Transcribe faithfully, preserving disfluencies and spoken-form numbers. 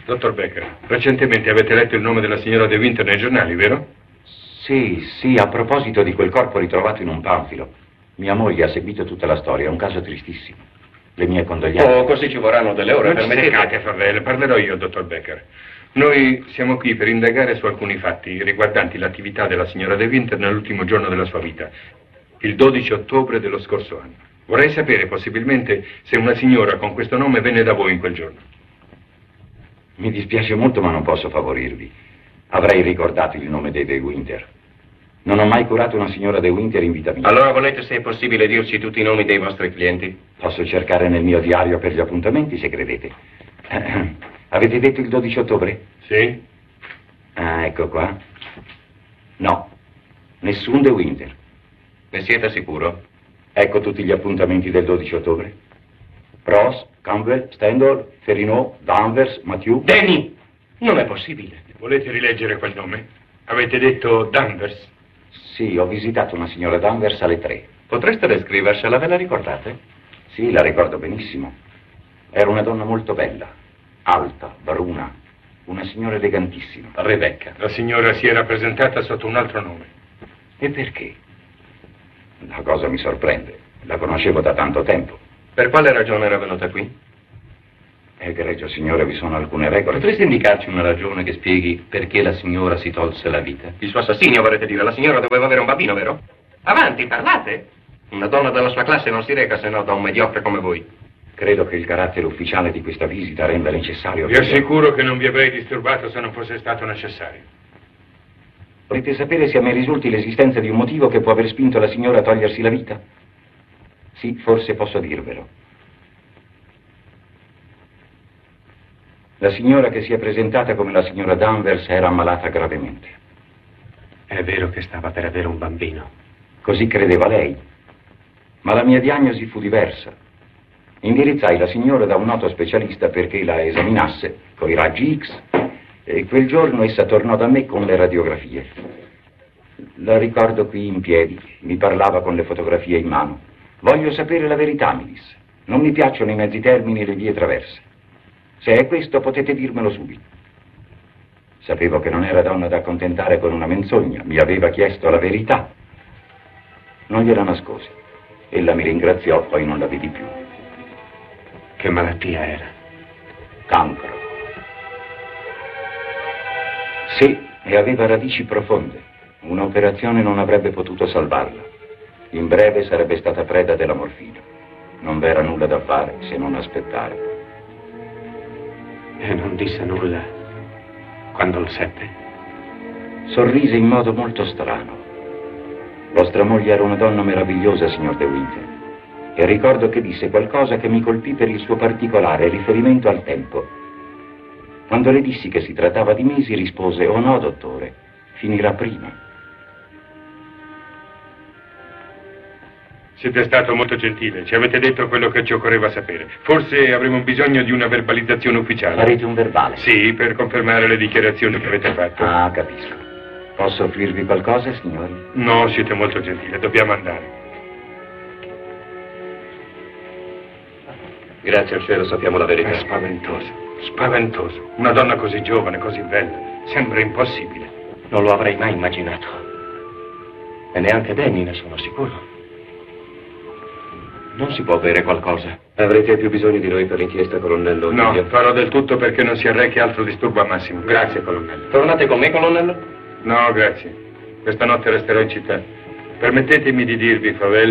Dottor Becker, recentemente avete letto il nome della signora De Winter nei giornali, vero? Sì, sì, a proposito di quel corpo ritrovato in un panfilo. Mia moglie ha seguito tutta la storia, è un caso tristissimo. Le mie condoglianze. Oh, così ci vorranno delle ore. Non ci seccate, Favelle, parlerò io, dottor Becker. Noi siamo qui per indagare su alcuni fatti riguardanti l'attività della signora De Winter nell'ultimo giorno della sua vita, il dodici ottobre dello scorso anno. Vorrei sapere, possibilmente, se una signora con questo nome venne da voi in quel giorno. Mi dispiace molto, ma non posso favorirvi. Avrei ricordato il nome dei De Winter. Non ho mai curato una signora De Winter in vita mia. Allora volete, se è possibile, dirci tutti i nomi dei vostri clienti? Posso cercare nel mio diario per gli appuntamenti, se credete. Eh, avete detto il dodici ottobre? Sì. Ah, ecco qua. No, nessun De Winter. Ne siete sicuro? Ecco tutti gli appuntamenti del dodici ottobre. Ross, Campbell, Stendhal, Ferrinot, Danvers, Mathieu. Denny! Non è possibile. Volete rileggere quel nome? Avete detto Danvers? Sì, ho visitato una signora Danvers alle tre. Potreste descriversela, ve la ricordate? Sì, la ricordo benissimo. Era una donna molto bella, alta, bruna, una signora elegantissima. Rebecca. La signora si era presentata sotto un altro nome. E perché? La cosa mi sorprende. La conoscevo da tanto tempo. Per quale ragione era venuta qui? Egregio signore, vi sono alcune regole. Potreste indicarci una ragione che spieghi perché la signora si tolse la vita? Il suo assassinio, vorrete dire? La signora doveva avere un bambino, vero? Avanti, parlate! Una donna della sua classe non si reca se no da un mediocre come voi. Credo che il carattere ufficiale di questa visita renda necessario... Vi assicuro che non vi avrei disturbato se non fosse stato necessario. Volete sapere se a me risulti l'esistenza di un motivo che può aver spinto la signora a togliersi la vita? Sì, forse posso dirvelo. La signora che si è presentata come la signora Danvers era ammalata gravemente. È vero che stava per avere un bambino. Così credeva lei. Ma la mia diagnosi fu diversa. Indirizzai la signora da un noto specialista perché la esaminasse coi raggi X e quel giorno essa tornò da me con le radiografie. La ricordo qui in piedi, mi parlava con le fotografie in mano. Voglio sapere la verità, mi disse. Non mi piacciono i mezzi termini e le vie traverse. Se è questo, potete dirmelo subito. Sapevo che non era donna da accontentare con una menzogna. Mi aveva chiesto la verità. Non gliela nascosi. Ella mi ringraziò, poi non la vidi più. Che malattia era? Cancro. Sì, e aveva radici profonde. Un'operazione non avrebbe potuto salvarla. In breve sarebbe stata preda della morfina. Non v'era nulla da fare se non aspettare. E non disse nulla quando lo seppe? Sorrise in modo molto strano. Vostra moglie era una donna meravigliosa, signor De Winter. E ricordo che disse qualcosa che mi colpì per il suo particolare riferimento al tempo. Quando le dissi che si trattava di mesi, rispose: oh no, dottore, finirà prima. Siete stato molto gentile, ci avete detto quello che ci occorreva sapere. Forse avremo bisogno di una verbalizzazione ufficiale. Farete un verbale? Sì, per confermare le dichiarazioni che avete fatto. Ah, capisco. Posso offrirvi qualcosa, signori? No, siete molto gentile, dobbiamo andare. Grazie al cielo sappiamo la verità. È spaventoso, spaventoso. Una donna così giovane, così bella. Sembra impossibile. Non lo avrei mai immaginato. E neanche Danny, ne sono sicuro. Non si può bere qualcosa? Avrete più bisogno di noi per l'inchiesta, colonnello? No, Giulio? farò del tutto perché non si arrechi altro disturbo a Massimo. Grazie, colonnello. Tornate con me, colonnello? No, grazie. Questa notte resterò in città. Permettetemi di dirvi, Favelle,